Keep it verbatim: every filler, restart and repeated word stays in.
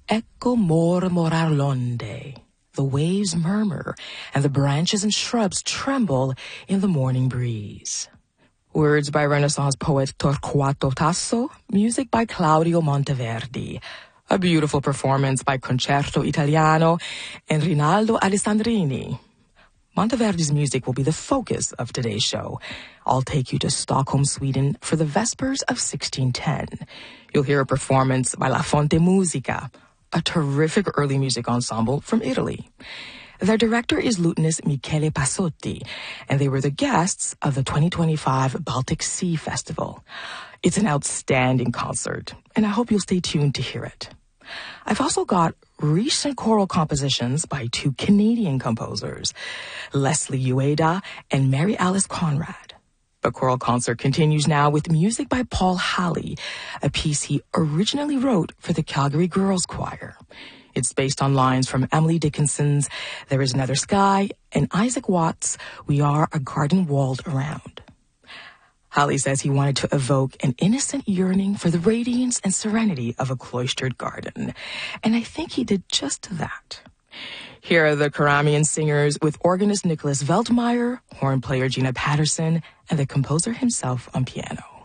Ecco mormorar l'onde. The waves murmur, and the branches and shrubs tremble in the morning breeze. Words by Renaissance poet Torquato Tasso, music by Claudio Monteverdi. A beautiful performance by Concerto Italiano and Rinaldo Alessandrini. Monteverdi's music will be the focus of today's show. I'll take you to Stockholm, Sweden for the Vespers of sixteen ten. You'll hear a performance by La Fonte Musica, a terrific early music ensemble from Italy. Their director is lutenist Michele Passotti, and they were the guests of the twenty twenty-five Baltic Sea Festival. It's an outstanding concert, and I hope you'll stay tuned to hear it. I've also got recent choral compositions by two Canadian composers, Leslie Ueda and Mary Alice Conrad. The choral concert continues now with music by Paul Halley, a piece he originally wrote for the Calgary Girls Choir. It's based on lines from Emily Dickinson's There Is Another Sky and Isaac Watts' We Are a Garden Walled Around. Halley says he wanted to evoke an innocent yearning for the radiance and serenity of a cloistered garden, and I think he did just that. Here are the Karamian singers with organist Nicholas Veldmeyer, horn player Gina Patterson, and the composer himself on piano.